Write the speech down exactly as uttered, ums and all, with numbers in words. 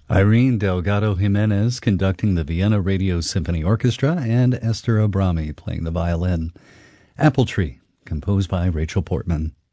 Irene Delgado Jimenez conducting the Vienna Radio Symphony Orchestra and Esther Abrami playing the violin. Apple Tree, composed by Rachel Portman.